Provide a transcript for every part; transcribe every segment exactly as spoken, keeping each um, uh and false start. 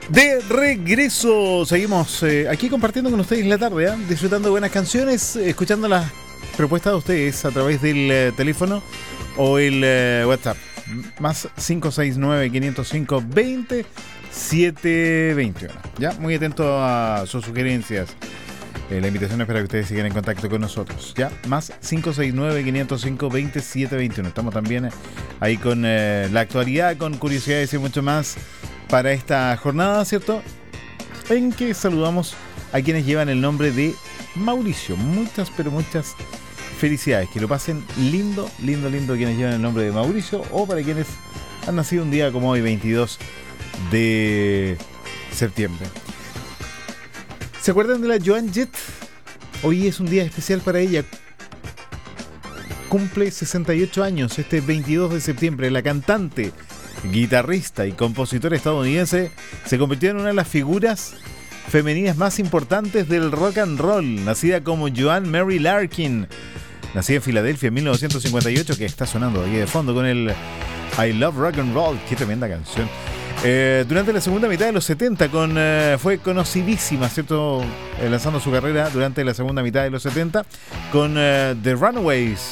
De regreso, seguimos eh, aquí compartiendo con ustedes la tarde, ¿eh? Disfrutando de buenas canciones, escuchando las propuestas de ustedes a través del eh, teléfono o el eh, WhatsApp. Más cinco seis nueve, cinco cero cinco, dos siete dos uno. Ya, muy atento a sus sugerencias. Eh, la invitación es para que ustedes sigan en contacto con nosotros. Ya, más cinco seis nueve, cinco cero cinco, dos siete dos uno. Estamos también ahí con eh, la actualidad, con curiosidades y mucho más para esta jornada, ¿cierto? En que saludamos a quienes llevan el nombre de Mauricio. Muchas, pero muchas felicidades. Que lo pasen lindo, lindo, lindo quienes llevan el nombre de Mauricio, o para quienes han nacido un día como hoy, veintidós de septiembre. ¿Se acuerdan de la Joan Jett? Hoy es un día especial para ella. Cumple sesenta y ocho años este veintidós de septiembre. La cantante, guitarrista y compositora estadounidense se convirtió en una de las figuras femeninas más importantes del rock and roll. Nacida como Joan Mary Larkin, nacida en Filadelfia en mil novecientos cincuenta y ocho, que está sonando ahí de fondo con el I Love Rock and Roll. Qué tremenda canción. Eh, durante la segunda mitad de los setenta con, eh, fue conocidísima, ¿cierto? Eh, lanzando su carrera durante la segunda mitad de los setenta con eh, The Runaways.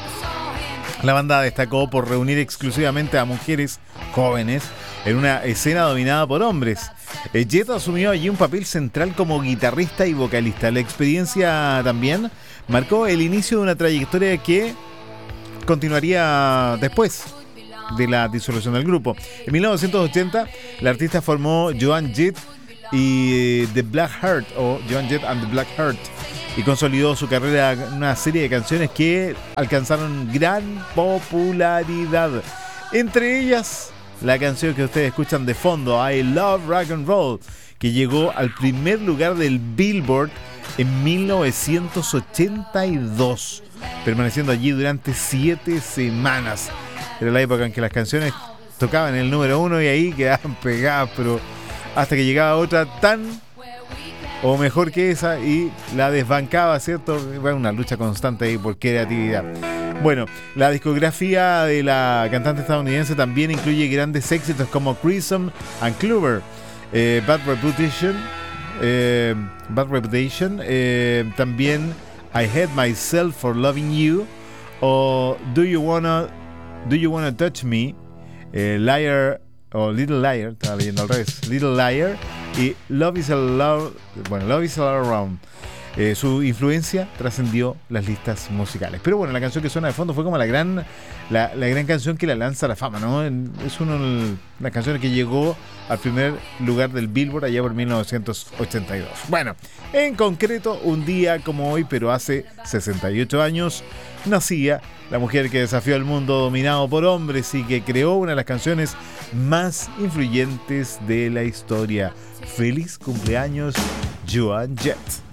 La banda destacó por reunir exclusivamente a mujeres jóvenes en una escena dominada por hombres. Eh, Jett asumió allí un papel central como guitarrista y vocalista. La experiencia también marcó el inicio de una trayectoria que continuaría después de la disolución del grupo. En mil novecientos ochenta, la artista formó Joan Jett y The Black Heart, o Joan Jett and the Black Heart, y consolidó su carrera en una serie de canciones que alcanzaron gran popularidad. Entre ellas, la canción que ustedes escuchan de fondo, I Love Rock and Roll, que llegó al primer lugar del Billboard en mil novecientos ochenta y dos, permaneciendo allí durante siete semanas. Era la época en que las canciones tocaban el número uno y ahí quedaban pegadas, pero hasta que llegaba otra tan o mejor que esa y la desbancaba, ¿cierto? Era una lucha constante ahí por creatividad. Bueno, la discografía de la cantante estadounidense también incluye grandes éxitos como Crimson and Clover, eh, Bad Reputation, eh, Bad Reputation, eh, también I Hate Myself for Loving You, o Do You Wanna Do You Wanna Touch Me, eh, Liar o Little Liar, estaba leyendo al revés, Little Liar, y Love is all Love, bueno, Love is all around. Eh, su influencia trascendió las listas musicales. Pero bueno, la canción que suena de fondo fue como la gran la, la gran canción que la lanza a la fama, ¿no? Es una de las canciones que llegó al primer lugar del Billboard allá por mil novecientos ochenta y dos. Bueno, en concreto, un día como hoy, pero hace sesenta y ocho años, nacía la mujer que desafió al mundo dominado por hombres y que creó una de las canciones más influyentes de la historia. Feliz cumpleaños, Joan Jett.